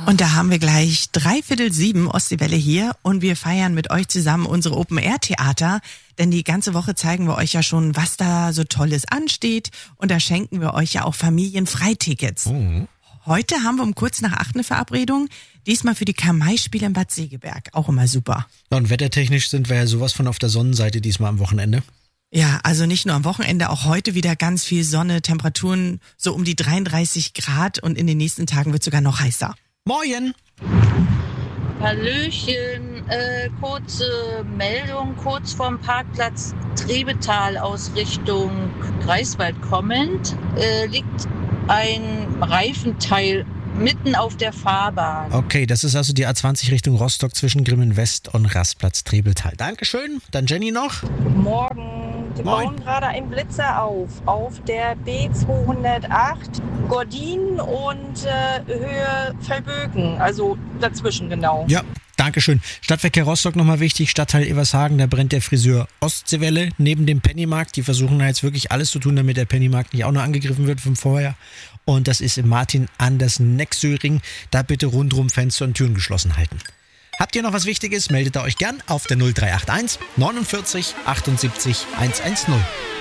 Und da haben wir gleich 6:45 Ostseewelle hier und wir feiern mit euch zusammen unsere Open-Air-Theater, denn die ganze Woche zeigen wir euch ja schon, was da so Tolles ansteht und da schenken wir euch ja auch Familienfreitickets. Heute haben wir um kurz nach 8 eine Verabredung, diesmal für die Kamai-Spiele in Bad Segeberg, auch immer super. Ja, und wettertechnisch sind wir ja sowas von auf der Sonnenseite diesmal am Wochenende. Ja, also nicht nur am Wochenende, auch heute wieder ganz viel Sonne, Temperaturen so um die 33 Grad und in den nächsten Tagen wird es sogar noch heißer. Moin! Hallöchen, kurze Meldung, kurz vorm Parkplatz Trebetal aus Richtung Greifswald kommend, liegt ein Reifenteil mitten auf der Fahrbahn. Okay, das ist also die A20 Richtung Rostock zwischen Grimmen West und Rastplatz Trebetal. Dankeschön. Dann Jenny noch. Guten Morgen. Wir bauen gerade einen Blitzer auf der B208 Gordin und Höhe Verbögen, also dazwischen genau. Ja, Dankeschön. Stadtverkehr Rostock nochmal wichtig, Stadtteil Evershagen, da brennt der Friseur Ostseewelle neben dem Pennymarkt. Die versuchen da jetzt wirklich alles zu tun, damit der Pennymarkt nicht auch noch angegriffen wird vom vorher. Und das ist im Martin-Andersen-Nexöring. Da bitte rundrum Fenster und Türen geschlossen halten. Habt ihr noch was Wichtiges, meldet ihr euch gern auf der 0381 49 78 110.